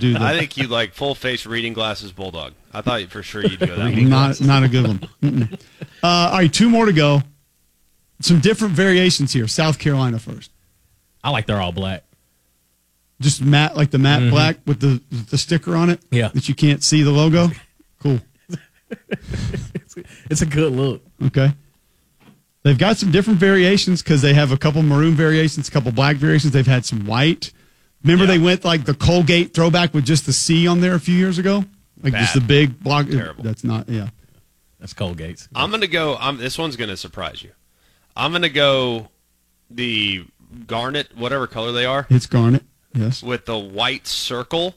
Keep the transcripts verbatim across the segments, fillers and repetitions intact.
do the I think you like full face reading glasses bulldog. I thought for sure you'd go that way. not not a good one. Mm-mm. Uh, all right, two more to go. Some different variations here. South Carolina first. I like they're all black. Just matte, like the matte mm-hmm. black with the the sticker on it. Yeah, that you can't see the logo. Cool. it's, it's a good look. Okay. They've got some different variations because they have a couple maroon variations, a couple black variations. They've had some white. Remember, yeah. they went like the Colgate throwback with just the C on there a few years ago, like Bad. just the big block. Terrible. That's not. Yeah, that's Colgate's. I'm gonna go. I'm, this one's gonna surprise you. I'm gonna go the garnet, whatever color they are. It's garnet. Yes. With the white circle,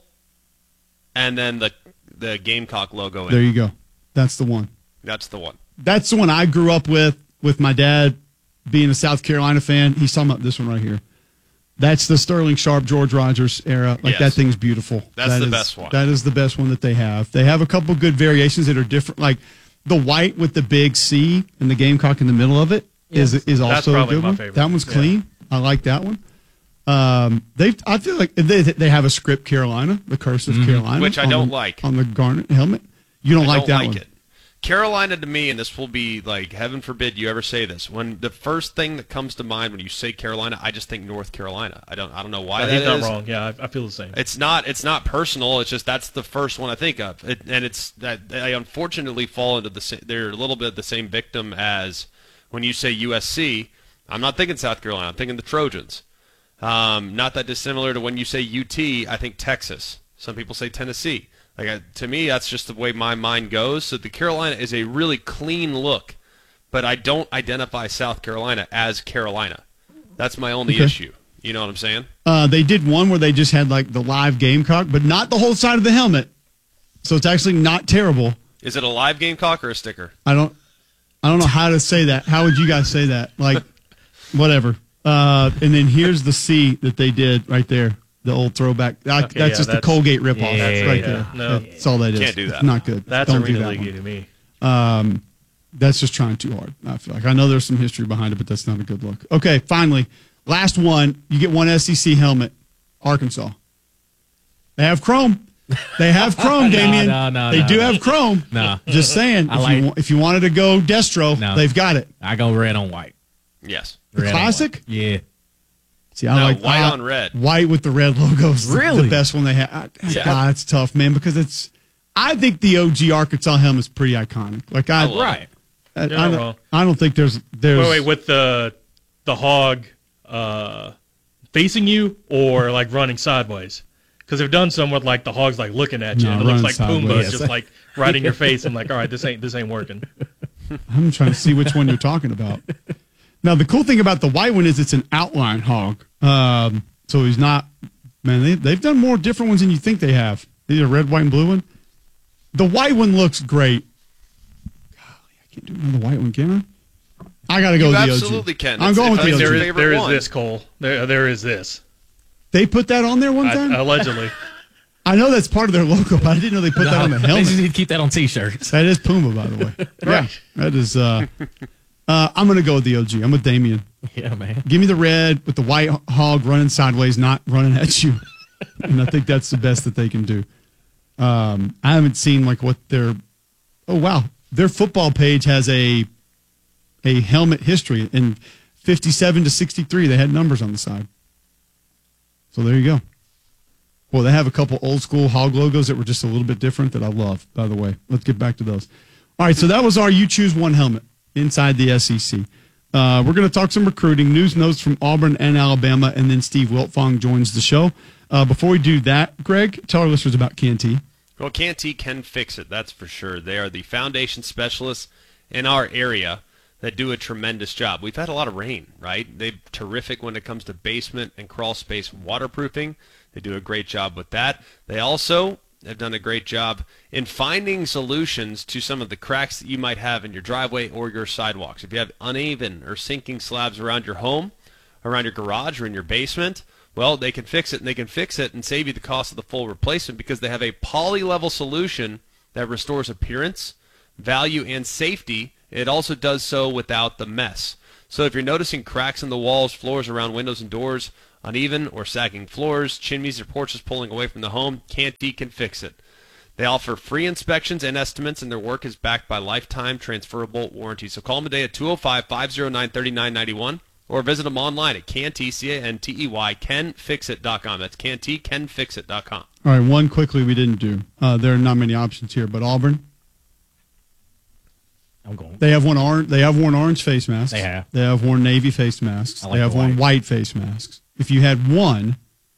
and then the the Gamecock logo in There it. you go. That's the one. That's the one. That's the one I grew up with, with my dad being a South Carolina fan. He's talking about this one right here. That's the Sterling Sharp, George Rogers era. Like, yes. That thing's beautiful. That's that the is, best one. That is the best one that they have. They have a couple good variations that are different. Like, the white with the big C and the Gamecock in the middle of it yes. is is also a good one. Favorite. That one's clean. Yeah. I like that one. Um, they, I feel like they they have a script Carolina, the curse of mm-hmm. Carolina, which I don't the, like on the garnet helmet. You don't I like don't that like one. It. Carolina to me, and this will be like heaven forbid you ever say this. When the first thing that comes to mind when you say Carolina, I just think North Carolina. I don't I don't know why I that think is. not wrong. Yeah, I, I feel the same. It's not it's not personal. It's just that's the first one I think of, it, and it's that I unfortunately fall into the they're a little bit the same victim as when you say U S C. I'm not thinking South Carolina. I'm thinking the Trojans. Um, not that dissimilar to when you say U T, I think Texas. Some people say Tennessee. Like I, to me, that's just the way my mind goes. So the Carolina is a really clean look, but I don't identify South Carolina as Carolina. That's my only okay. issue. You know what I'm saying? Uh, they did one where they just had like the live Gamecock, but not the whole side of the helmet. So it's actually not terrible. Is it a live Gamecock or a sticker? I don't, I don't know how to say that. How would you guys say that? Like, whatever. Uh, and then here's the C that they did right there, the old throwback. That, okay, that's yeah, just that's, the Colgate ripoff. Yeah, that's right yeah, there. No, that's all that is. Can't do that. It's not good. That's Don't a do Arena that League one. to me. Um, that's just trying too hard. I feel like I know there's some history behind it, but that's not a good look. Okay, finally, last one. You get one S E C helmet. Arkansas. They have chrome. They have chrome, Damien. no, no, no, they no, do no. have chrome. No. Just saying. I If, like- you, if you wanted to go Destro, No. they've got it. I go red on white. Yes. The Red on classic? white. Yeah. See, I No, like white I- on red. White with the red logo is the- Really? the best one they have. I- Yeah. God, it's tough, man, because it's. I think the O G Arkansas helmet's pretty iconic. Like I, I love Right. I, You're I not don't, wrong. I don't think there's there's. Wait, wait, with the the hog uh, facing you or like running sideways? Because they've done some with like the hog's like looking at you, No, and it looks running like Pumbaa sideways. just like right in your face. I'm like, all right, this ain't this ain't working. I'm trying to see which one you're talking about. Now, the cool thing about the white one is it's an outline hog. Um, so he's not, man, they, they've done more different ones than you think they have. These are red, white, and blue one. The white one looks great. Golly, I can't do another white one, can I? I got to go You with the O G. absolutely can. I'm It's- going it's with the like O G. There is favorite there is one. this, Cole. There there is this. They put that on there one I, time? I, allegedly. know that's part of their logo, but I didn't know they put that on the They just helmet. need to keep that on T-shirts. That is Puma, by the way. Yeah, Right. that is. Uh, uh, I'm going to go with the O G. I'm with Damien. Yeah, man. Give me the red with the white hog running sideways, not running at you. And I think that's the best that they can do. Um, I haven't seen like what their oh wow their football page has a a helmet history in fifty-seven to sixty-three. They had numbers on the side. So there you go. Well, they have a couple old school hog logos that were just a little bit different that I love. By the way, let's get back to those. All right, so that was our you choose one helmet inside the S E C. Uh, we're going to talk some recruiting, news notes from Auburn and Alabama, and then Steve Wiltfong joins the show. Uh, before we do that, Greg, tell our listeners about Canty. Well, Canty can fix it, that's for sure. They are the foundation specialists in our area that do a tremendous job. We've had a lot of rain, right? They're terrific when it comes to basement and crawl space waterproofing. They do a great job with that. They also have done a great job in finding solutions to some of the cracks that you might have in your driveway or your sidewalks. If you have uneven or sinking slabs around your home, around your garage, or in your basement, well, they can fix it, and they can fix it and save you the cost of the full replacement because they have a poly-level solution that restores appearance, value, and safety. It also does so without the mess. So if you're noticing cracks in the walls, floors, around windows and doors, uneven or sagging floors, chimneys or porches pulling away from the home, Canty can fix it. They offer free inspections and estimates, and their work is backed by lifetime transferable warranty. So call them today at two oh five, five oh nine, three nine nine one or visit them online at Canty, C A N T E Y, can fix it dot com. That's Canty, can fix it dot com. All right, one quickly we didn't do. Uh, there are not many options here, but Auburn. I'm going. They have one orange. They have worn orange face masks. They have. They have worn navy face masks. I like they have the worn white. white face masks. If you had one,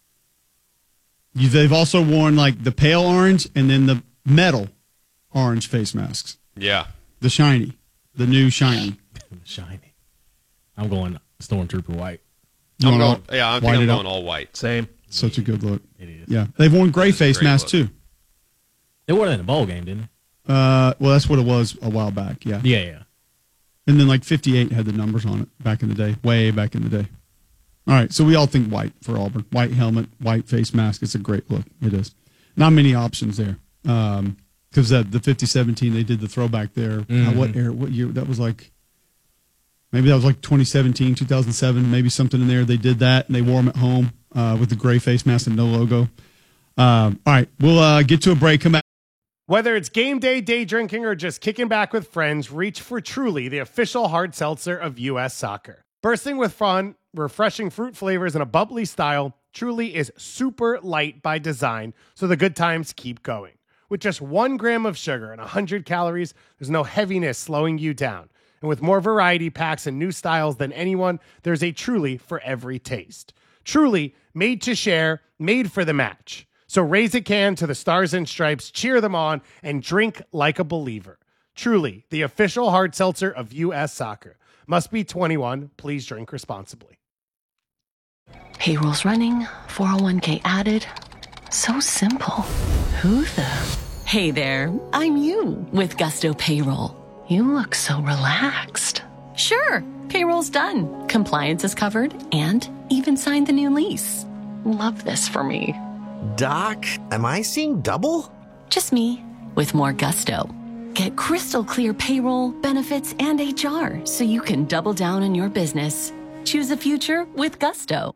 you, they've also worn like the pale orange and then the metal orange face masks. Yeah. The shiny, the new shiny. Shiny. I'm going Stormtrooper white. You I'm want going, yeah, I think white I'm it going up? all white. Same. Such a good look. It is. Yeah, they've worn gray face great masks look. too. They wore it in the bowl game, didn't Uh, well, that's what it was a while back. Yeah, they? Yeah, yeah. and then like fifty-eight had the numbers on it back in the day, way back in the day. All right, so we all think white for Auburn. White helmet, white face mask. It's a great look. It is. Not many options there. Um, because that the fifty seventeen they did the throwback there. Uh, what era? What year? That was like. Maybe that was like twenty seventeen, two thousand seven, maybe something in there. They did that, and they wore them at home uh, with the gray face mask and no logo. Um, all right, we'll uh, get to a break. Come back. Whether it's game day, day drinking, or just kicking back with friends, reach for Truly, the official hard seltzer of U S Soccer. Bursting with fun, refreshing fruit flavors, and a bubbly style, Truly is super light by design, so the good times keep going. With just one gram of sugar and one hundred calories, there's no heaviness slowing you down. And with more variety packs and new styles than anyone, there's a Truly for every taste. Truly, made to share, made for the match. So raise a can to the Stars and Stripes, cheer them on, and drink like a believer. Truly, the official hard seltzer of U S Soccer. Must be twenty-one. Please drink responsibly. Payroll's running, four oh one k added. So simple. Who the? Hey there, I'm you with Gusto Payroll. You look so relaxed. Sure, payroll's done. Compliance is covered and even signed the new lease. Love this for me. Doc, am I seeing double? Just me with more gusto. Get crystal clear payroll, benefits, and H R so you can double down on your business. Choose a future with Gusto.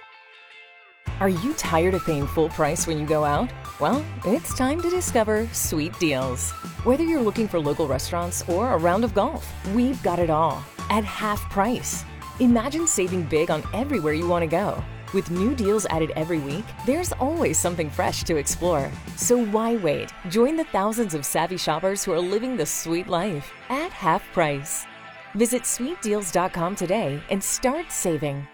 Are you tired of paying full price when you go out? Well, it's time to discover Sweet Deals. Whether you're looking for local restaurants or a round of golf, we've got it all at half price. Imagine saving big on everywhere you want to go. With new deals added every week, there's always something fresh to explore. So why wait? Join the thousands of savvy shoppers who are living the sweet life at half price. Visit sweet deals dot com today and start saving.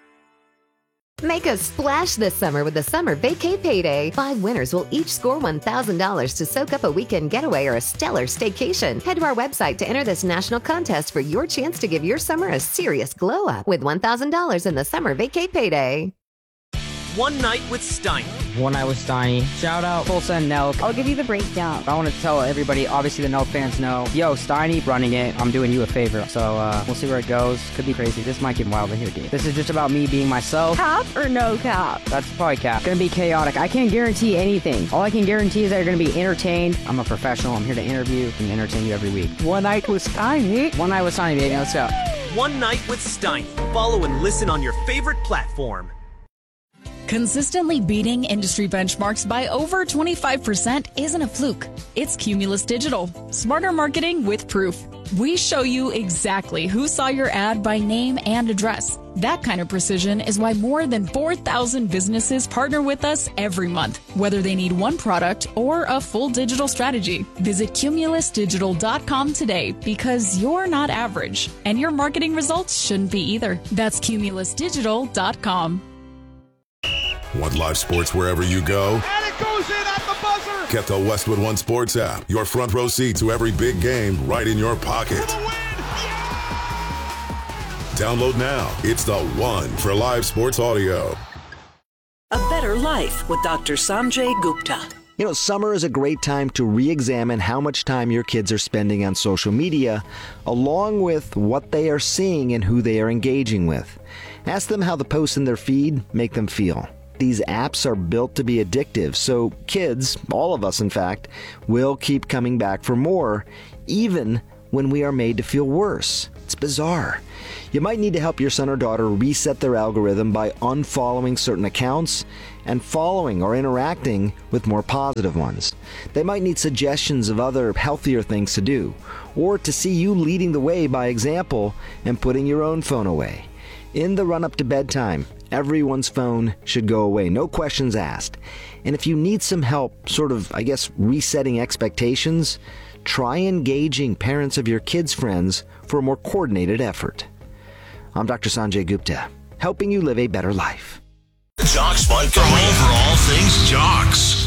Make a splash this summer with the Summer Vacay Payday. Five winners will each score one thousand dollars to soak up a weekend getaway or a stellar staycation. Head to our website to enter this national contest for your chance to give your summer a serious glow up with one thousand dollars in the Summer Vacay Payday. One Night with Steiny. One Night with Steiny. Shout out Tulsa and Nelk. I'll give you the breakdown. I want to tell everybody, obviously the Nelk fans know, yo, Steiny running it, I'm doing you a favor. So uh, we'll see where it goes. Could be crazy. This might get wild in here, dude. This is just about me being myself. Cap or no cap? That's probably cap. Gonna be chaotic. I can't guarantee anything. All I can guarantee is that you're gonna be entertained. I'm a professional. I'm here to interview and entertain you every week. One Night with Steiny. One Night with Steiny, baby. Let's go. One Night with Steiny. Follow and listen on your favorite platform. Consistently beating industry benchmarks by over twenty-five percent isn't a fluke. It's Cumulus Digital. Smarter marketing with proof. We show you exactly who saw your ad by name and address. That kind of precision is why more than four thousand businesses partner with us every month, whether they need one product or a full digital strategy. Visit cumulus digital dot com today because you're not average, and your marketing results shouldn't be either. That's cumulus digital dot com. Want live sports wherever you go? And it goes in at the buzzer! Get the Westwood One Sports app. Your front row seat to every big game right in your pocket. For the win! Yeah! Download now. It's the one for live sports audio. A Better Life with Doctor Sanjay Gupta. You know, summer is a great time to re-examine how much time your kids are spending on social media, along with what they are seeing and who they are engaging with. Ask them how the posts in their feed make them feel. These apps are built to be addictive, so kids, all of us in fact, will keep coming back for more, even when we are made to feel worse. It's bizarre. You might need to help your son or daughter reset their algorithm by unfollowing certain accounts and following or interacting with more positive ones. They might need suggestions of other healthier things to do, or to see you leading the way by example and putting your own phone away. In the run-up to bedtime, everyone's phone should go away, no questions asked. And if you need some help, sort of, I guess, resetting expectations, try engaging parents of your kids' friends for a more coordinated effort. I'm Doctor Sanjay Gupta, helping you live a better life. Jocks Montgomery for all things Jocks.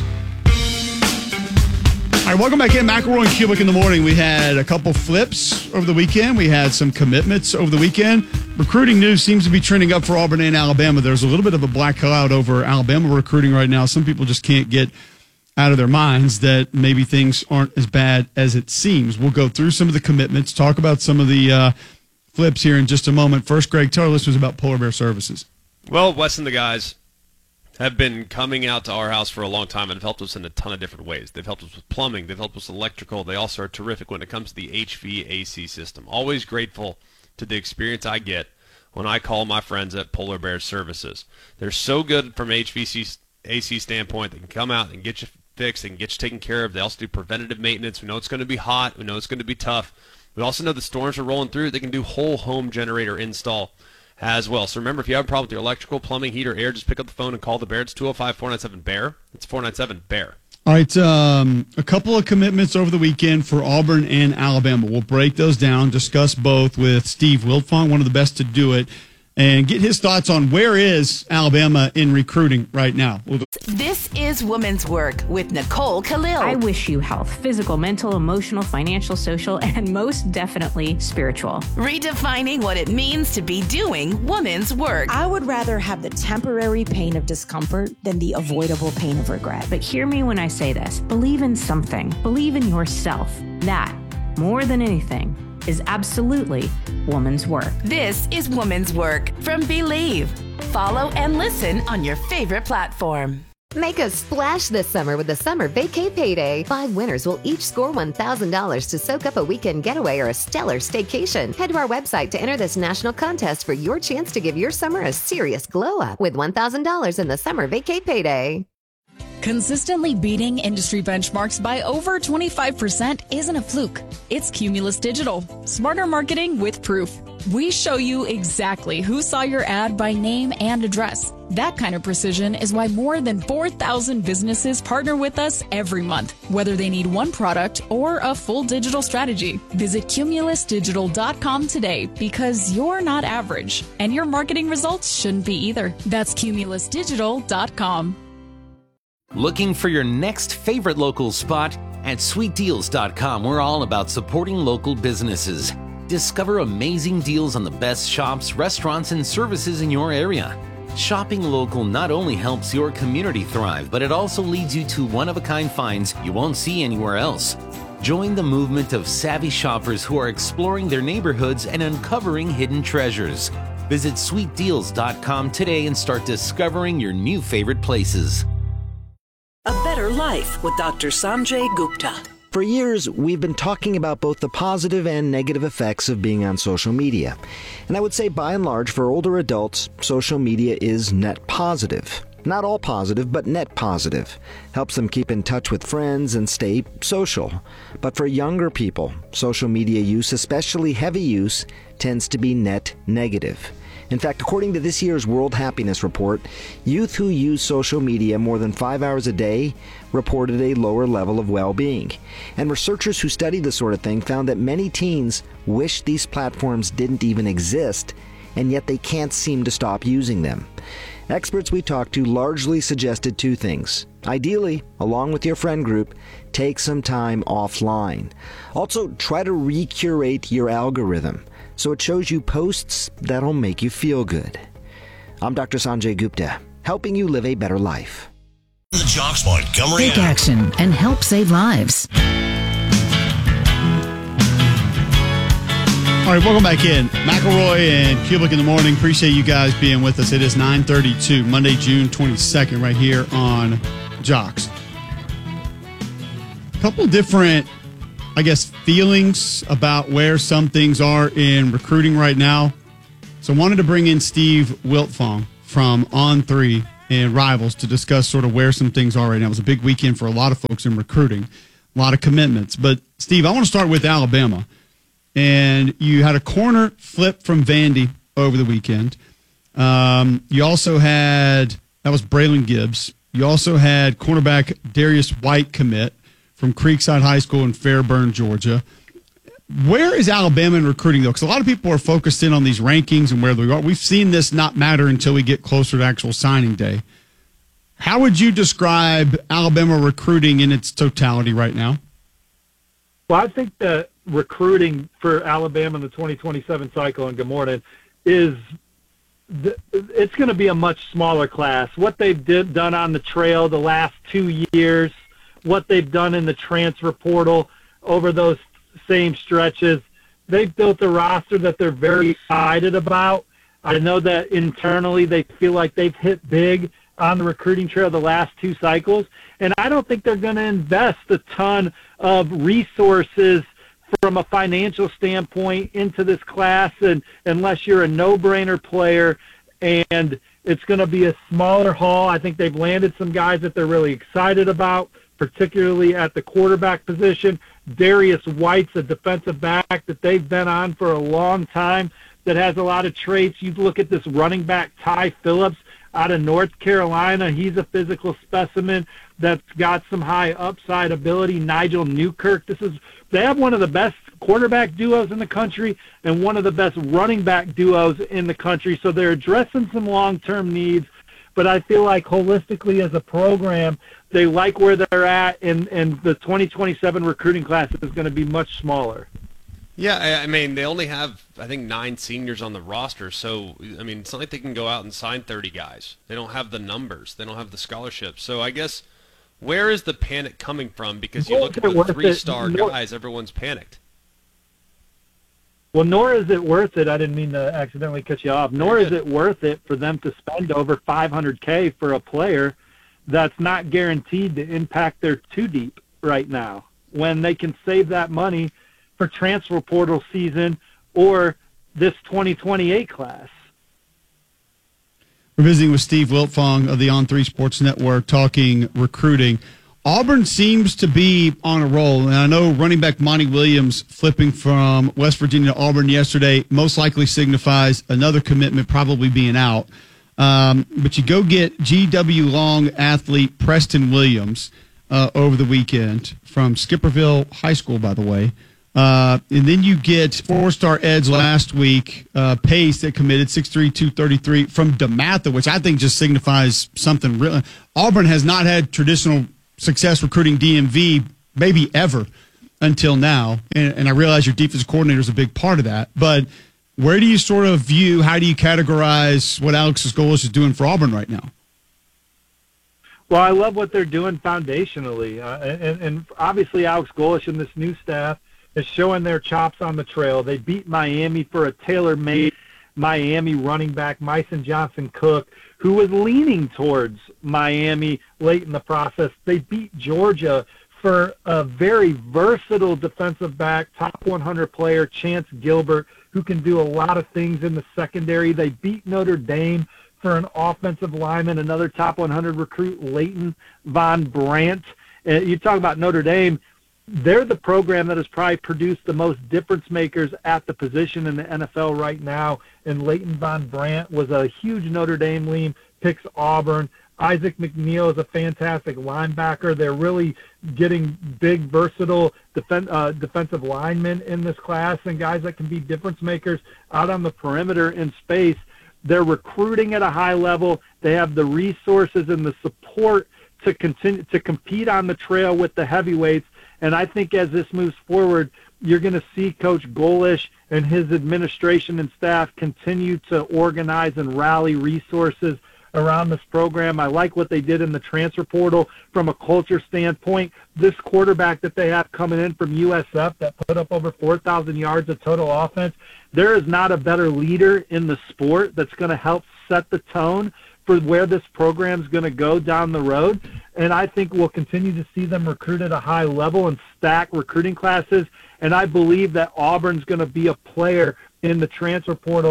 All right, welcome back in. McElroy and Kubick in the morning. We had a couple flips over the weekend. We had some commitments over the weekend. Recruiting news seems to be trending up for Auburn and Alabama. There's a little bit of a black cloud over Alabama recruiting right now. Some people just can't get out of their minds that maybe things aren't as bad as it seems. We'll go through some of the commitments, talk about some of the uh, flips here in just a moment. First, Greg, tell our listeners about Polar Bear Services. Well, Wes and the guys have been coming out to our house for a long time and have helped us in a ton of different ways. They've helped us with plumbing. They've helped us with electrical. They also are terrific when it comes to the H V A C system. Always grateful to the experience I get when I call my friends at Polar Bear Services. They're so good from an H V A C standpoint. They can come out and get you fixed. They can get you taken care of. They also do preventative maintenance. We know it's going to be hot. We know it's going to be tough. We also know the storms are rolling through. They can do whole home generator install as well. So remember, if you have a problem with your electrical, plumbing, heater, air, just pick up the phone and call the Bear. It's two oh five, four nine seven, B E A R. It's four nine seven, B E A R. All right, um, a couple of commitments over the weekend for Auburn and Alabama. We'll break those down, discuss both with Steve Wiltfong, one of the best to do it, and get his thoughts on where is Alabama in recruiting right now. We'll This is Women's Work with Nicole Khalil. I wish you health, physical, mental, emotional, financial, social, and most definitely spiritual. Redefining what it means to be doing women's work. I would rather have the temporary pain of discomfort than the avoidable pain of regret. But hear me when I say this. Believe in something. Believe in yourself. That, more than anything, is absolutely woman's work. This is Woman's Work from Believe. Follow and listen on your favorite platform. Make a splash this summer with the Summer Vacay Payday. Five winners will each score one thousand dollars to soak up a weekend getaway or a stellar staycation. Head to our website to enter this national contest for your chance to give your summer a serious glow up with one thousand dollars in the Summer Vacay Payday. Consistently beating industry benchmarks by over twenty-five percent isn't a fluke. It's Cumulus Digital. Smarter marketing with proof. We show you exactly who saw your ad by name and address. That kind of precision is why more than four thousand businesses partner with us every month, whether they need one product or a full digital strategy. Visit cumulus digital dot com today because you're not average, and your marketing results shouldn't be either. That's cumulus digital dot com. Looking for your next favorite local spot? At sweet deals dot com, we're all about supporting local businesses. Discover amazing deals on the best shops, restaurants, and services in your area. Shopping local not only helps your community thrive, but it also leads you to one-of-a-kind finds you won't see anywhere else. Join the movement of savvy shoppers who are exploring their neighborhoods and uncovering hidden treasures. Visit sweet deals dot com today and start discovering your new favorite places. A Better Life with Doctor Sanjay Gupta. For years, we've been talking about both the positive and negative effects of being on social media. And I would say by and large, for older adults, social media is net positive. Not all positive, but net positive. Helps them keep in touch with friends and stay social. But for younger people, social media use, especially heavy use, tends to be net negative. In fact, according to this year's World Happiness Report, youth who use social media more than five hours a day reported a lower level of well-being. And researchers who studied this sort of thing found that many teens wish these platforms didn't even exist, and yet they can't seem to stop using them. Experts we talked to largely suggested two things. Ideally, along with your friend group, take some time offline. Also, try to recurate your algorithm so it shows you posts that'll make you feel good. I'm Doctor Sanjay Gupta, helping you live a better life. The Jocks Montgomery Take action and help save lives. All right, welcome back in. McElroy and Kubick in the morning. Appreciate you guys being with us. It is nine thirty-two, Monday, June twenty-second, right here on Jocks. A couple different, I guess, feelings about where some things are in recruiting right now. So I wanted to bring in Steve Wiltfong from On three and Rivals to discuss sort of where some things are right now. It was a big weekend for a lot of folks in recruiting, a lot of commitments. But, Steve, I want to start with Alabama. And you had a corner flip from Vandy over the weekend. Um, you also had, that was Braylon Gibbs. You also had cornerback Darius White commit from Creekside High School in Fairburn, Georgia. Where is Alabama in recruiting, though? Because a lot of people are focused in on these rankings and where they are. We've seen this not matter until we get closer to actual signing day. How would you describe Alabama recruiting in its totality right now? Well, I think that recruiting for Alabama in the twenty twenty-seven cycle, and good morning, is the, it's going to be a much smaller class. What they've did, done on the trail the last two years, what they've done in the transfer portal over those same stretches, they've built a roster that they're very excited about. I know that internally they feel like they've hit big on the recruiting trail the last two cycles, and I don't think they're going to invest a ton of resources from a financial standpoint into this class, and unless you're a no-brainer player, and it's going to be a smaller haul. I think they've landed some guys that they're really excited about, particularly at the quarterback position. Darius White's a defensive back that they've been on for a long time that has a lot of traits. You look at this running back, Ty Phillips, out of North Carolina. He's a physical specimen that's got some high upside ability. Nigel Newkirk. This is they have one of the best quarterback duos in the country and one of the best running back duos in the country. So they're addressing some long-term needs. But I feel like holistically as a program, they like where they're at, and, and the twenty twenty-seven recruiting class is going to be much smaller. Yeah, I I mean, they only have, I think, nine seniors on the roster. So, I mean, it's not like they can go out and sign thirty guys. They don't have the numbers. They don't have the scholarships. So I guess where is the panic coming from? Because you look at the three-star guys, everyone's panicked. Well, nor is it worth it. I didn't mean to accidentally cut you off. Nor is it worth it for them to spend over five hundred K for a player that's not guaranteed to impact their two deep right now, when they can save that money for transfer portal season or this twenty twenty-eight class. We're visiting with Steve Wiltfong of the On three Sports Network, talking recruiting. Auburn seems to be on a roll, and I know running back Monty Williams flipping from West Virginia to Auburn yesterday most likely signifies another commitment probably being out. Um, but you go get G W Long athlete Preston Williams uh, over the weekend from Skipperville High School, by the way. Uh, and then you get four-star Eds last week, uh, Pace that committed six three, two thirty-three from DeMatha, which I think just signifies something real. Auburn has not had traditional success recruiting D M V maybe ever until now. And, and I realize your defensive coordinator is a big part of that. But where do you sort of view, how do you categorize what Alex Golesh is doing for Auburn right now? Well, I love what they're doing foundationally. Uh, and, and obviously Alex Golesh and this new staff is showing their chops on the trail. They beat Miami for a tailor-made Miami running back, Myson Johnson-Cook, who was leaning towards Miami late in the process. They beat Georgia for a very versatile defensive back, top one hundred player, Chance Gilbert, who can do a lot of things in the secondary. They beat Notre Dame for an offensive lineman, another top one hundred recruit, Leighton Von Brandt. Uh, you talk about Notre Dame, they're the program that has probably produced the most difference makers at the position in the N F L right now. And Leighton Von Brandt was a huge Notre Dame lean, picks Auburn. Isaac McNeil is a fantastic linebacker. They're really getting big, versatile defen- uh, defensive linemen in this class and guys that can be difference makers out on the perimeter in space. They're recruiting at a high level. They have the resources and the support to continue to compete on the trail with the heavyweights. And I think as this moves forward, you're going to see Coach Golesh and his administration and staff continue to organize and rally resources around this program. I like what they did in the transfer portal from a culture standpoint. This quarterback that they have coming in from U S F that put up over four thousand yards of total offense, there is not a better leader in the sport that's going to help set the tone for where this program is going to go down the road. And I think we'll continue to see them recruit at a high level and stack recruiting classes. And I believe that Auburn's going to be a player in the transfer portal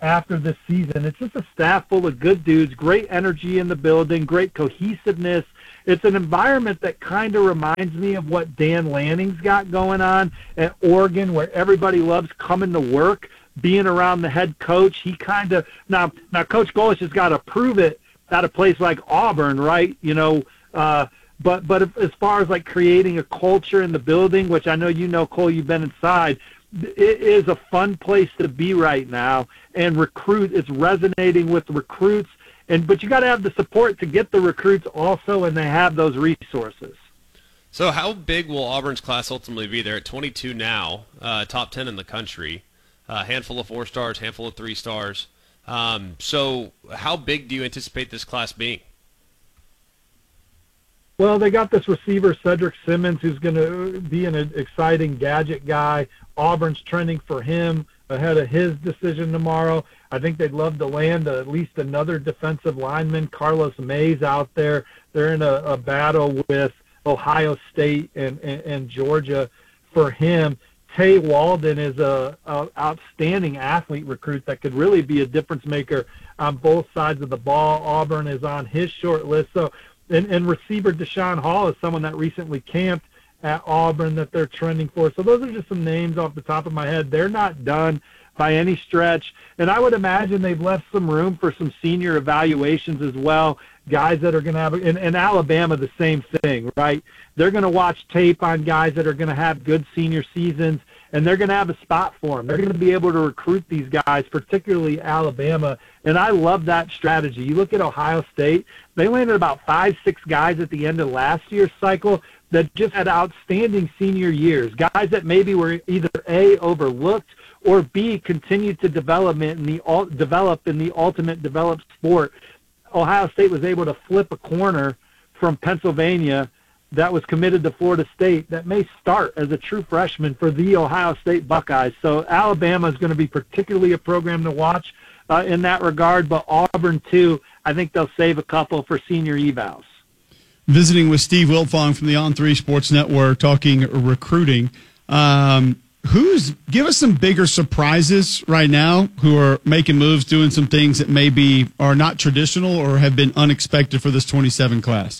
after this season. It's just a staff full of good dudes, great energy in the building, great cohesiveness. It's an environment that kind of reminds me of what Dan Lanning's got going on at Oregon, where everybody loves coming to work, being around the head coach. He kind of now now Coach Golesh has got to prove it at a place like Auburn, right? You know, uh, but but if, as far as like creating a culture in the building, which I know you know, Cole, you've been inside. It is a fun place to be right now, and recruit. It's resonating with recruits, and but you got to have the support to get the recruits also, and they have those resources. So, how big will Auburn's class ultimately be? They're at twenty-two now, uh, top ten in the country, a uh, handful of four stars, handful of three stars. Um, so, how big do you anticipate this class being? Well, they got this receiver, Cedric Simmons, who's going to be an exciting gadget guy. Auburn's trending for him ahead of his decision tomorrow. I think they'd love to land at least another defensive lineman, Carlos Mays, out there. They're in a, a battle with Ohio State and, and, and Georgia for him. Tay Walden is a, a outstanding athlete recruit that could really be a difference maker on both sides of the ball. Auburn is on his short list. So, and, and receiver Deshaun Hall is someone that recently camped at Auburn that they're trending for. So those are just some names off the top of my head. They're not done by any stretch. And I would imagine they've left some room for some senior evaluations as well, guys that are going to have, in, in Alabama, the same thing, right? They're going to watch tape on guys that are going to have good senior seasons, and they're going to have a spot for them. They're going to be able to recruit these guys, particularly Alabama, and I love that strategy. You look at Ohio State, they landed about five, six guys at the end of last year's cycle that just had outstanding senior years, guys that maybe were either A, overlooked, or B, continued to development in the develop in the ultimate developed sport. Ohio State was able to flip a corner from Pennsylvania that was committed to Florida State that may start as a true freshman for the Ohio State Buckeyes. So Alabama is going to be particularly a program to watch uh, in that regard, but Auburn too, I think they'll save a couple for senior evals. Visiting with Steve Wiltfong from the On three Sports Network, talking recruiting. Um, who's give us some bigger surprises right now? Who are making moves, doing some things that maybe are not traditional or have been unexpected for this twenty-seven class?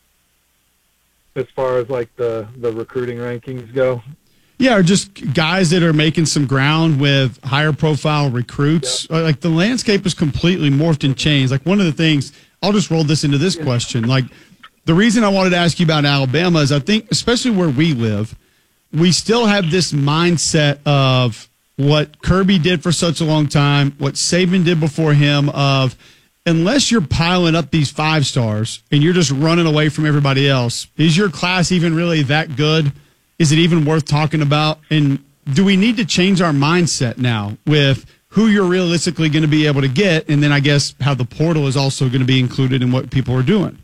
As far as like the the recruiting rankings go. Yeah, or just guys that are making some ground with higher profile recruits. Yeah. Like the landscape is completely morphed and changed. Like one of the things, I'll just roll this into this question. Like the reason I wanted to ask you about Alabama is I think, especially where we live, we still have this mindset of what Kirby did for such a long time, what Saban did before him of, unless you're piling up these five stars and you're just running away from everybody else, is your class even really that good? Is it even worth talking about? And do we need to change our mindset now with who you're realistically going to be able to get, and then I guess how the portal is also going to be included in what people are doing?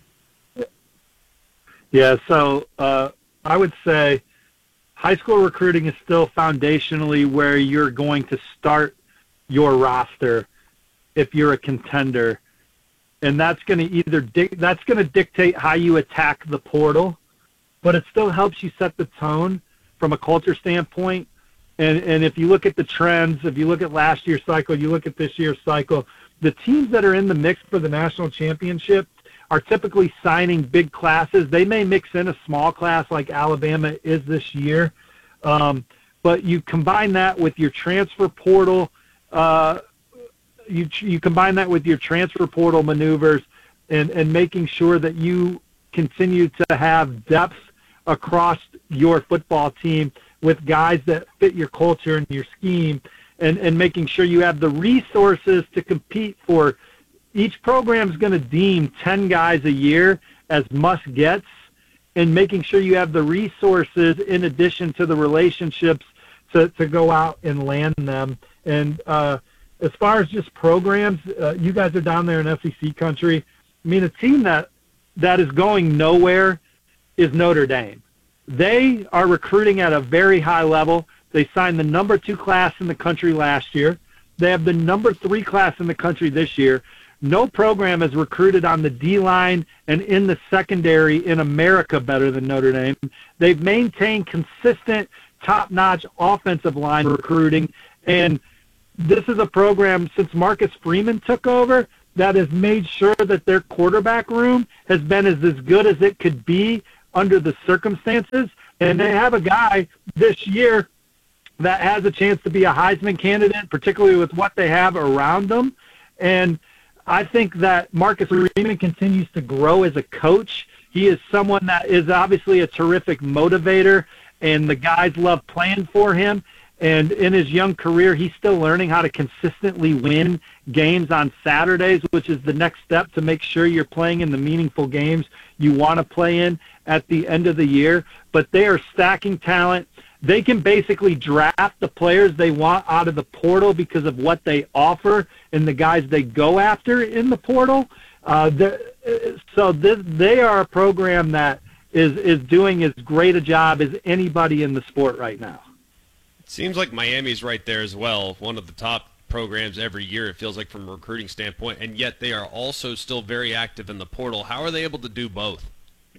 Yeah, so uh, I would say high school recruiting is still foundationally where you're going to start your roster if you're a contender. And that's going to either di- that's going to dictate how you attack the portal, but it still helps you set the tone from a culture standpoint. And and if you look at the trends, if you look at last year's cycle, you look at this year's cycle, the teams that are in the mix for the national championship are typically signing big classes. They may mix in a small class like Alabama is this year, um, but you combine that with your transfer portal. Uh, You you combine that with your transfer portal maneuvers and, and making sure that you continue to have depth across your football team with guys that fit your culture and your scheme, and, and making sure you have the resources to compete for. Each program is going to deem ten guys a year as must-gets, and making sure you have the resources in addition to the relationships to, to go out and land them. And uh, as far as just programs, uh, you guys are down there in S E C country. I mean, a team that that is going nowhere is Notre Dame. They are recruiting at a very high level. They signed the number two class in the country last year. They have the number three class in the country this year. No program has recruited on the D-line and in the secondary in America better than Notre Dame. They've maintained consistent, top-notch offensive line recruiting, and this is a program since Marcus Freeman took over that has made sure that their quarterback room has been as, as good as it could be under the circumstances. And they have a guy this year that has a chance to be a Heisman candidate, particularly with what they have around them. And I think that Marcus Freeman continues to grow as a coach. He is someone that is obviously a terrific motivator, and the guys love playing for him. And in his young career, he's still learning how to consistently win games on Saturdays, which is the next step to make sure you're playing in the meaningful games you want to play in at the end of the year. But they are stacking talent. They can basically draft the players they want out of the portal because of what they offer and the guys they go after in the portal. Uh, so this, they are a program that is, is doing as great a job as anybody in the sport right now. Seems like Miami's right there as well, one of the top programs every year, it feels like, from a recruiting standpoint, and yet they are also still very active in the portal. How are they able to do both?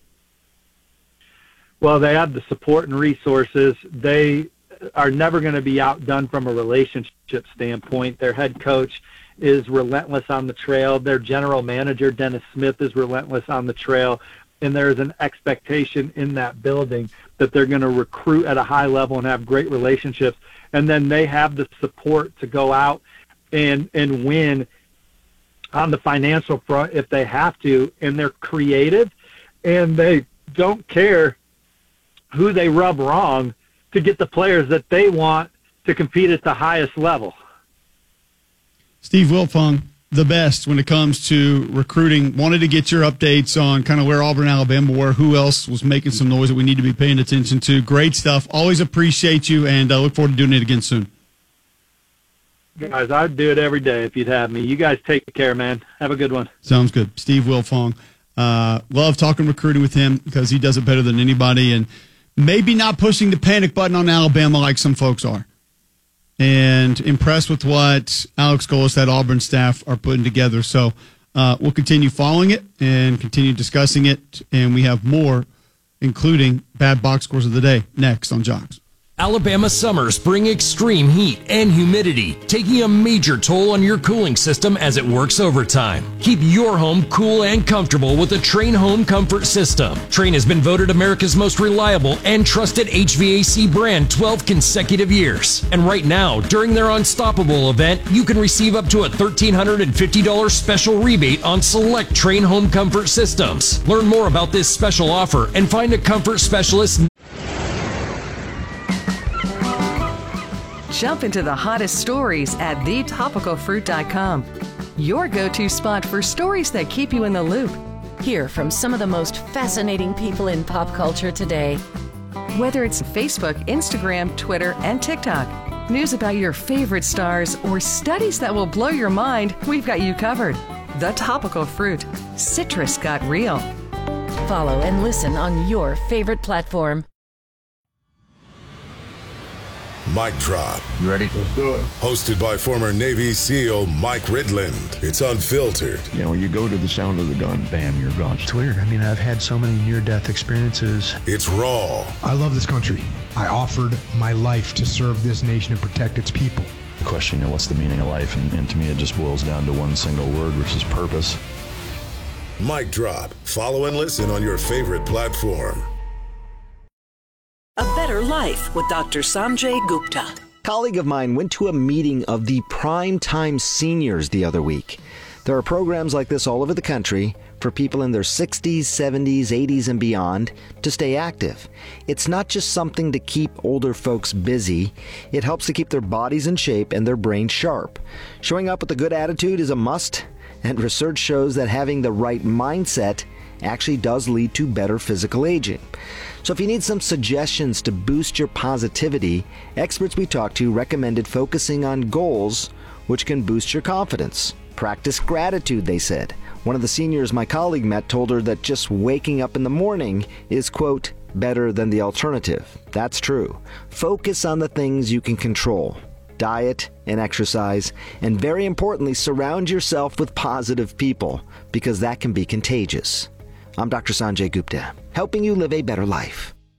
Well, they have the support and resources. They are never going to be outdone from a relationship standpoint. Their head coach is relentless on the trail. Their general manager, Dennis Smith, is relentless on the trail. And there is an expectation in that building that they're going to recruit at a high level and have great relationships. And then they have the support to go out and, and win on the financial front if they have to. And they're creative, and they don't care who they rub wrong to get the players that they want to compete at the highest level. Steve Wiltfong, the best when it comes to recruiting. Wanted to get your updates on kind of where Auburn, Alabama were, who else was making some noise that we need to be paying attention to. Great stuff. Always appreciate you, and I uh, look forward to doing it again soon. Guys, I'd do it every day if you'd have me. You guys take care, man. Have a good one. Sounds good. Steve Wiltfong. Uh, love talking recruiting with him because he does it better than anybody, and maybe not pushing the panic button on Alabama like some folks are. And impressed with what Alex Golis, that Auburn staff, are putting together. So uh, we'll continue following it and continue discussing it. And we have more, including bad box scores of the day, next on Jocks. Alabama summers bring extreme heat and humidity, taking a major toll on your cooling system as it works overtime. Keep your home cool and comfortable with the Trane Home Comfort System. Trane has been voted America's most reliable and trusted H V A C brand twelve consecutive years. And right now, during their Unstoppable event, you can receive up to a one thousand three hundred fifty dollars special rebate on select Trane Home Comfort systems. Learn more about this special offer and find a comfort specialist. Jump into the hottest stories at the topical fruit dot com. Your go-to spot for stories that keep you in the loop. Hear from some of the most fascinating people in pop culture today. Whether it's Facebook, Instagram, Twitter, and TikTok, news about your favorite stars, or studies that will blow your mind, we've got you covered. The Topical Fruit. Citrus got real. Follow and listen on your favorite platform. Mic Drop. You ready? Let's do it. Hosted by former Navy SEAL Mike Ridland. It's unfiltered. You know, you go to the sound of the gun, bam, you're gone. It's weird. I mean, I've had so many near-death experiences. It's raw. I love this country. I offered my life to serve this nation and protect its people. The question, you know, what's the meaning of life? And, and to me, it just boils down to one single word, which is purpose. Mic Drop. Follow and listen on your favorite platform. A Better Life with Doctor Sanjay Gupta. A colleague of mine went to a meeting of the Primetime Seniors the other week. There are programs like this all over the country for people in their sixties, seventies, eighties, and beyond to stay active. It's not just something to keep older folks busy. It helps to keep their bodies in shape and their brains sharp. Showing up with a good attitude is a must, and research shows that having the right mindset actually does lead to better physical aging. So if you need some suggestions to boost your positivity, experts we talked to recommended focusing on goals which can boost your confidence. Practice gratitude, they said. One of the seniors my colleague met told her that just waking up in the morning is, quote, better than the alternative. That's true. Focus on the things you can control. Diet and exercise, and very importantly, surround yourself with positive people, because that can be contagious. I'm Doctor Sanjay Gupta, helping you live a better life.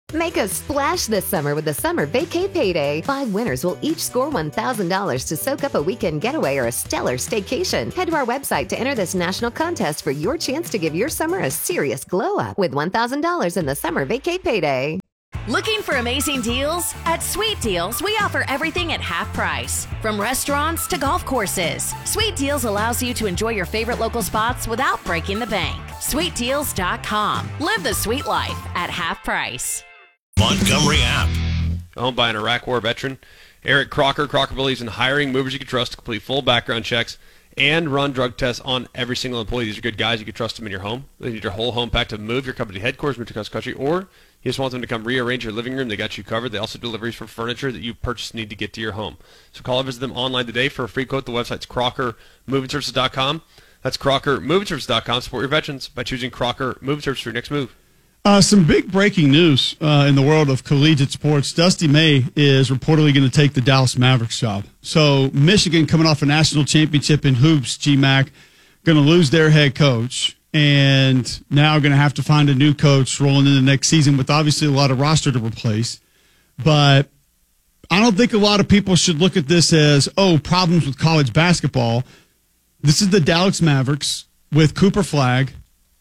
Make a splash this summer with the Summer Vacay Payday. Five winners will each score one thousand dollars to soak up a weekend getaway or a stellar staycation. Head to our website to enter this national contest for your chance to give your summer a serious glow up with one thousand dollars in the Summer Vacay Payday. Looking for amazing deals? At Sweet Deals, we offer everything at half price. From restaurants to golf courses, Sweet Deals allows you to enjoy your favorite local spots without breaking the bank. sweet deals dot com. Live the sweet life at half price. Montgomery app. Owned by an Iraq War veteran, Eric Crocker. Crocker believes in hiring movers you can trust to complete full background checks and run drug tests on every single employee. These are good guys. You can trust them in your home. They need your whole home packed to move your company headquarters, move to cross country, or you just want them to come rearrange your living room. They got you covered. They also do deliveries for furniture that you purchased and need to get to your home. So call or visit them online today for a free quote. The website's crocker moving services dot com. That's crocker moving services dot com. Support your veterans by choosing Crocker Moving Services for your next move. Uh, some big breaking news uh, in the world of collegiate sports. Dusty May is reportedly going to take the Dallas Mavericks job. So Michigan, coming off a national championship in hoops, G MAC, going to lose their head coach, and now going to have to find a new coach rolling into the next season with obviously a lot of roster to replace. But I don't think a lot of people should look at this as, oh, problems with college basketball. This is the Dallas Mavericks with Cooper Flagg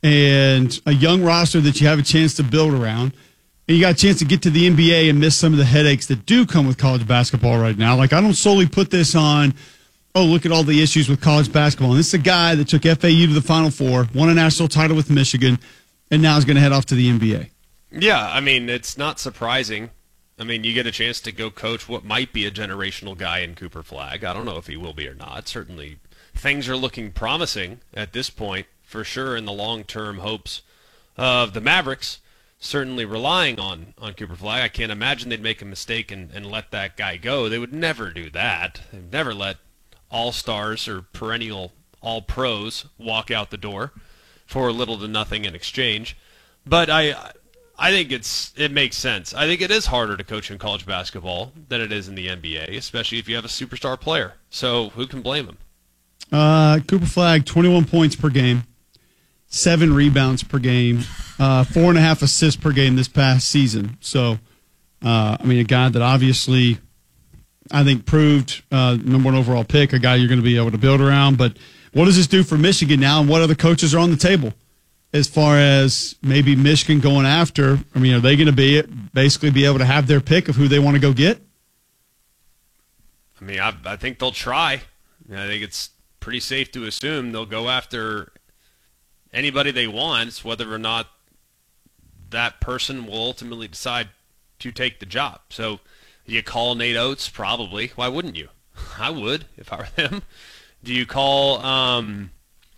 and a young roster that you have a chance to build around. And you got a chance to get to the N B A and miss some of the headaches that do come with college basketball right now. Like, I don't solely put this on, oh, look at all the issues with college basketball. And this is a guy that took F A U to the Final Four, won a national title with Michigan, and now is going to head off to the N B A. Yeah, I mean, it's not surprising. I mean, you get a chance to go coach what might be a generational guy in Cooper Flagg. I don't know if he will be or not. Certainly things are looking promising at this point, for sure, in the long-term hopes of the Mavericks, certainly relying on, on Cooper Flagg. I can't imagine they'd make a mistake and, and let that guy go. They would never do that. They'd never let all-stars or perennial all-pros walk out the door for little to nothing in exchange. But I I think it's it makes sense. I think it is harder to coach in college basketball than it is in the N B A, especially if you have a superstar player. So who can blame him? Uh, Cooper Flagg, twenty-one points per game. Seven rebounds per game, uh, four and a half assists per game this past season. So, uh, I mean, a guy that obviously I think proved uh, number one overall pick, a guy you're going to be able to build around. But what does this do for Michigan now, and what other coaches are on the table as far as maybe Michigan going after? I mean, are they going to be basically be able to have their pick of who they want to go get? I mean, I, I think they'll try. I think it's pretty safe to assume they'll go after anybody they want, whether or not that person will ultimately decide to take the job. So you call Nate Oates? Probably. Why wouldn't you? I would if I were them. Do you call um,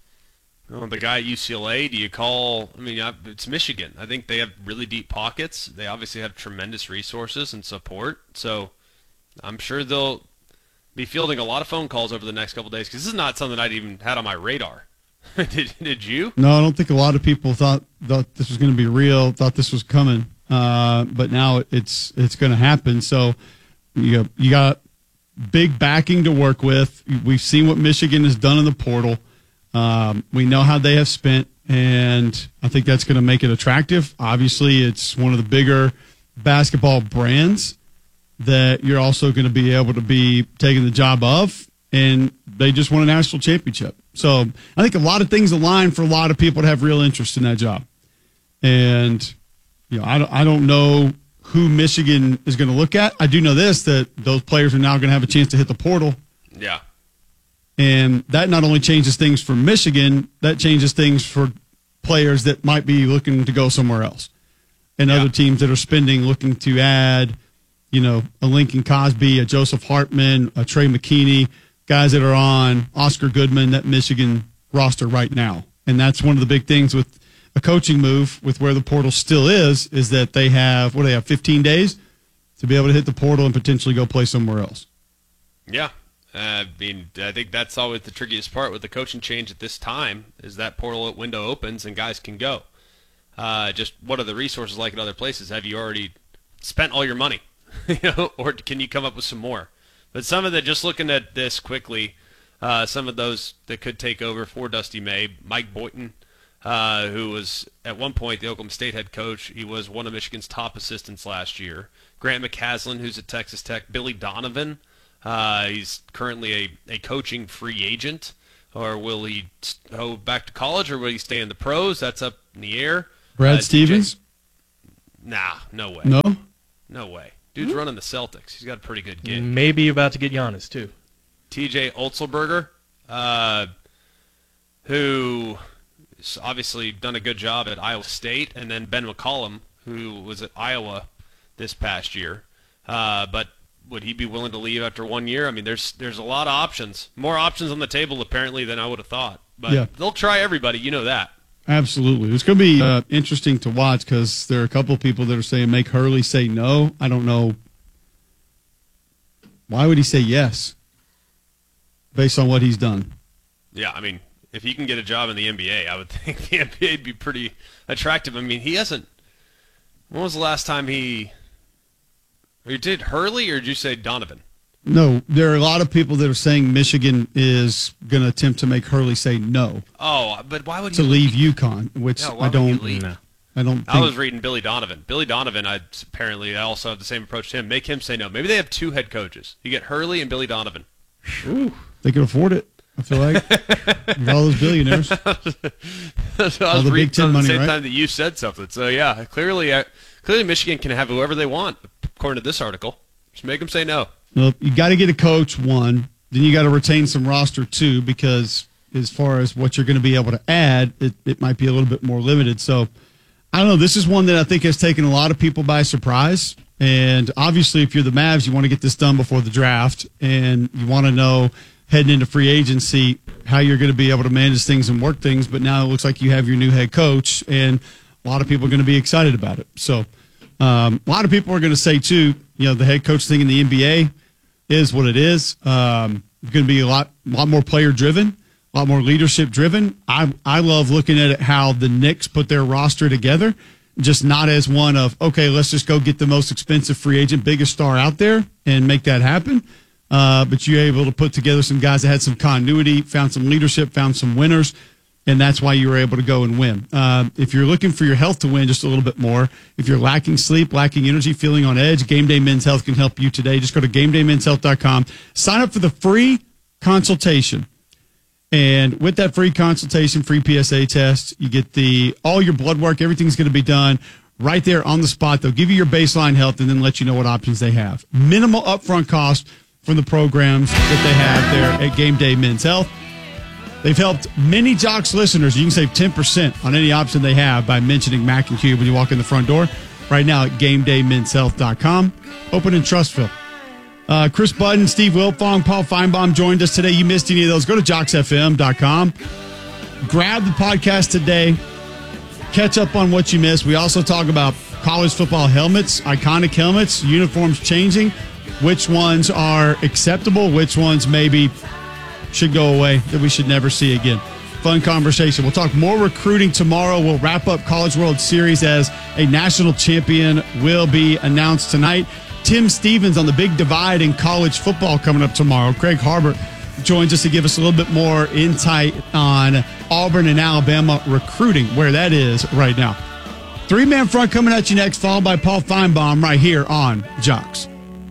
oh, the guy at U C L A? Do you call, I mean, it's Michigan. I think they have really deep pockets. They obviously have tremendous resources and support. So I'm sure they'll be fielding a lot of phone calls over the next couple of days, because this is not something I'd even had on my radar. did, did you? No, I don't think a lot of people thought thought this was going to be real, thought this was coming. Uh, but now it's it's going to happen. So you you got big backing to work with. We've seen what Michigan has done in the portal. Um, we know how they have spent, and I think that's going to make it attractive. Obviously, it's one of the bigger basketball brands that you're also going to be able to be taking the job of, and they just won a national championship. So I think a lot of things align for a lot of people to have real interest in that job. And, you know, I don't, I don't know who Michigan is going to look at. I do know this, that those players are now going to have a chance to hit the portal. Yeah. And that not only changes things for Michigan, that changes things for players that might be looking to go somewhere else. And yeah. other teams that are spending, looking to add, you know, a Lincoln Cosby, a Joseph Hartman, a Trey McKinney, guys that are on Oscar Goodman, that Michigan roster right now. And that's one of the big things with a coaching move, with where the portal still is, is that they have, what do they have, fifteen days to be able to hit the portal and potentially go play somewhere else. Yeah. Uh, I mean, I think that's always the trickiest part with the coaching change at this time, is that portal window opens and guys can go. Uh, just what are the resources like in other places? Have you already spent all your money? you know, or can you come up with some more? But some of the, just looking at this quickly, uh, some of those that could take over for Dusty May, Mike Boynton, uh, who was at one point the Oklahoma State head coach. He was one of Michigan's top assistants last year. Grant McCaslin, who's at Texas Tech. Billy Donovan, uh, he's currently a, a coaching free agent. Or will he go back to college, or will he stay in the pros? That's up in the air. Brad uh, Stevens? D J Nah, no way. No? No way. Dude's running the Celtics. He's got a pretty good gig. Maybe about to get Giannis, too. T J Otzelberger, uh, who has obviously done a good job at Iowa State, and then Ben McCollum, who was at Iowa this past year. Uh, but would he be willing to leave after one year? I mean, there's there's a lot of options. More options on the table, apparently, than I would have thought. But Yeah. they'll try everybody. You know that. Absolutely. It's going to be uh, interesting to watch because there are a couple of people that are saying make Hurley say no. I don't know. Why would he say yes based on what he's done? Yeah, I mean, if he can get a job in the N B A, I would think the N B A would be pretty attractive. I mean, he hasn't – when was the last time he – or did Hurley or did you say Donovan? No, there are a lot of people that are saying Michigan is going to attempt to make Hurley say no. Oh, but why would to he leave UConn? Which Yeah, why I would he don't. leave? I don't. Think, I was reading Billy Donovan. Billy Donovan, I apparently I also have the same approach to him. Make him say no. Maybe they have two head coaches. You get Hurley and Billy Donovan. Ooh, they can afford it. I feel like with all those billionaires. So I was all the reading Big Ten at the money, same right? time that you said something. So yeah, clearly, uh, clearly Michigan can have whoever they want, according to this article. Just make them say no. Well, you got to get a coach, one. Then you got to retain some roster, two, because as far as what you're going to be able to add, it, it might be a little bit more limited. So, I don't know. This is one that I think has taken a lot of people by surprise. And obviously, if you're the Mavs, you want to get this done before the draft. And you want to know, heading into free agency, how you're going to be able to manage things and work things. But now it looks like you have your new head coach, and a lot of people are going to be excited about it. So, um, a lot of people are going to say, too, you know, the head coach thing in the N B A is what it is. Um, it's going to be a lot, lot more player driven, a lot more leadership driven. I I love looking at it how the Knicks put their roster together, just not as one of, okay, let's just go get the most expensive free agent, biggest star out there and make that happen. Uh, but you're able to put together some guys that had some continuity, found some leadership, found some winners. And that's why you were able to go and win. Uh, if you're looking for your health to win just a little bit more, if you're lacking sleep, lacking energy, feeling on edge, Game Day Men's Health can help you today. Just go to game day men's health dot com. Sign up for the free consultation. And with that free consultation, free P S A test, you get the all your blood work. Everything's going to be done right there on the spot. They'll give you your baseline health and then let you know what options they have. Minimal upfront cost from the programs that they have there at Game Day Men's Health. They've helped many Jocks listeners. You can save ten percent on any option they have by mentioning Mac and Cube when you walk in the front door. Right now at game day men's health dot com. Open in Trustville. Uh, Chris Budden, Steve Wilfong, Paul Feinbaum joined us today. You missed any of those, go to jocks f m dot com. Grab the podcast today. Catch up on what you missed. We also talk about college football helmets, iconic helmets, uniforms changing, which ones are acceptable, which ones maybe should go away, that we should never see again. Fun conversation. We'll talk more recruiting tomorrow. We'll wrap up College World Series as a national champion will be announced tonight. Tim Stevens on the big divide in college football coming up tomorrow. Craig Harbert joins us to give us a little bit more insight on Auburn and Alabama recruiting, where that is right now. Three-man front coming at you next, followed by Paul Feinbaum right here on Jocks.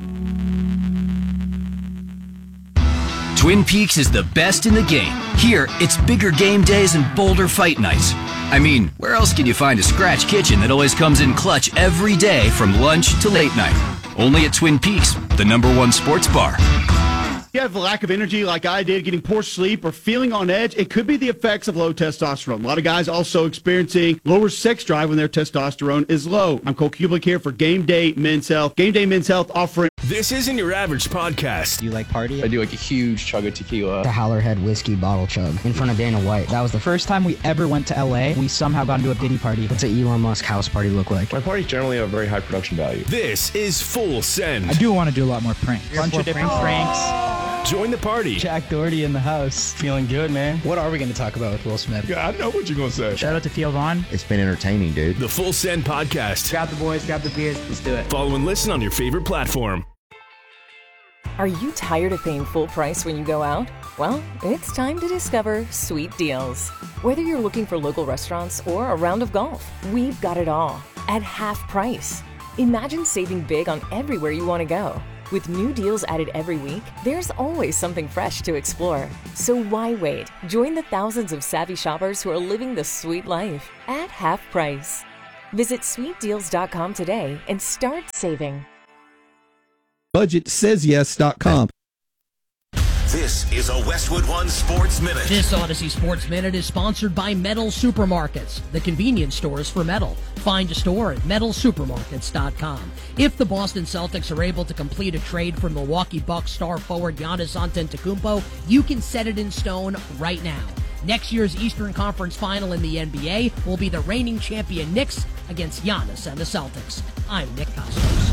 Twin Peaks is the best in the game. Here, it's bigger game days and bolder fight nights. I mean, where else can you find a scratch kitchen that always comes in clutch every day from lunch to late night? Only at Twin Peaks, the number one sports bar. If you have a lack of energy like I did, getting poor sleep, or feeling on edge, it could be the effects of low testosterone. A lot of guys also experiencing lower sex drive when their testosterone is low. I'm Cole Kublik here for Game Day Men's Health. Game Day Men's Health offering... This isn't your average podcast. Do you like party? I do like a huge chug of tequila. The Howlerhead whiskey bottle chug in front of Dana White. That was the first time we ever went to L A. We somehow got into a Diddy party. What's an Elon Musk house party look like? My parties generally have very high production value. This is Full Send. I do want to do a lot more pranks. A bunch of different pranks. Join the party. Jack Doherty in the house. Feeling good, man. What are we going to talk about with Will Smith? Yeah, I know what you're going to say. Shout out to Theo Vaughn. It's been entertaining, dude. The Full Send Podcast. Grab the boys, grab the beers. Let's do it. Follow and listen on your favorite platform. Are you tired of paying full price when you go out? Well, it's time to discover Sweet Deals. Whether you're looking for local restaurants or a round of golf, we've got it all at half price. Imagine saving big on everywhere you want to go. With new deals added every week, there's always something fresh to explore. So why wait? Join the thousands of savvy shoppers who are living the sweet life at half price. Visit sweet deals dot com today and start saving. budget says yes dot com. This is a Westwood One Sports Minute. This Odyssey Sports Minute is sponsored by Metal Supermarkets, the convenience stores for metal. Find a store at metal supermarkets dot com. If the Boston Celtics are able to complete a trade for Milwaukee Bucks star forward Giannis Antetokounmpo, you can set it in stone right now. Next year's Eastern Conference Final in the N B A will be the reigning champion Knicks against Giannis and the Celtics. I'm Nick Costos.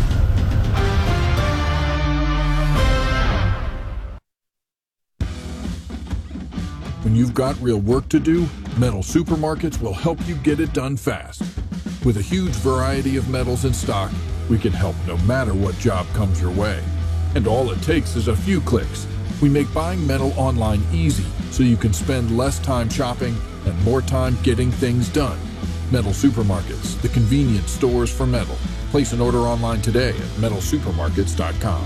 When you've got real work to do, Metal Supermarkets will help you get it done fast. With a huge variety of metals in stock, we can help no matter what job comes your way. And all it takes is a few clicks. We make buying metal online easy so you can spend less time shopping and more time getting things done. Metal Supermarkets, the convenience stores for metal. Place an order online today at metal supermarkets dot com.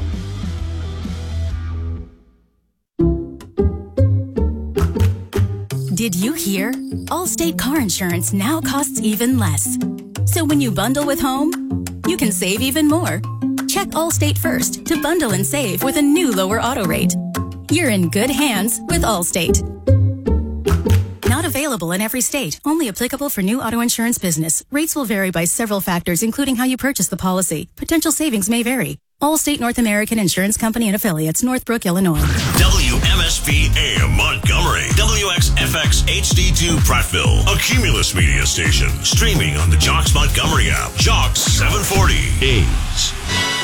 Did you hear? Allstate car insurance now costs even less. So when you bundle with home, you can save even more. Check Allstate first to bundle and save with a new lower auto rate. You're in good hands with Allstate. Not available in every state. Only applicable for new auto insurance business. Rates will vary by several factors, including how you purchase the policy. Potential savings may vary. Allstate North American Insurance Company and Affiliates, Northbrook, Illinois. W M S P A M Montgomery. W X F X H D two Prattville. A Cumulus media station. Streaming on the Jocks Montgomery app. Jocks seven forty. A's.